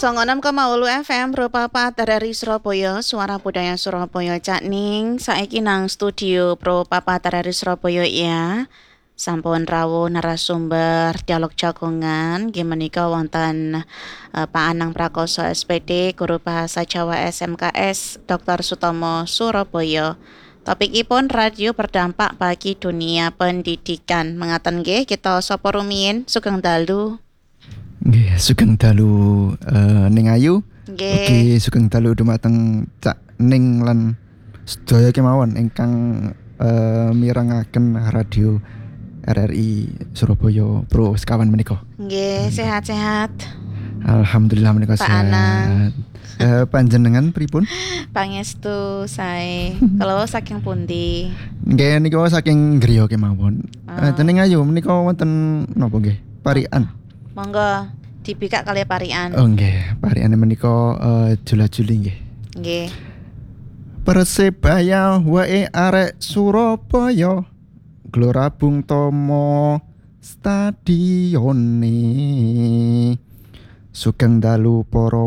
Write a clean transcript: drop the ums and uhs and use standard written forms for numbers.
106,8 FM Pro Papat dari Surabaya, Suara Budaya Surabaya. Cak Ning, saiki nang studio Pro Papat dari Surabaya ya. Sampun rawuh narasumber dialog jagongan gimenika wonten Pak Anang Prakoso SPD, Guru Bahasa Jawa SMKS Dr. Sutomo Surabaya. Topikipun radio berdampak bagi dunia pendidikan. Mengaten nggih kita sapa rumiyin sugeng dalu. Nggih, sugeng dalu Ning Ayu. Nggih. Ugi sugeng dalu dumateng Cak Ning lan sedaya kemawon ingkang mirengaken radio RRI Surabaya Pro sekawan menika. Nggih, sehat-sehat. Alhamdulillah menika Pak sehat. Anang. Panjenengan pripun? Pangestu sae. Kalau saking pundi? Nggih nika saking griya kemawon. Ning Ayu menika wonten napa nggih? Parikan. Monggo dibikak kali parian. Oh nggih, pariane menika Jula-juli nggih. Nggih. Persebaya wae arek Surabaya, Gelora Bung Tomo stadione. Sugeng dalu para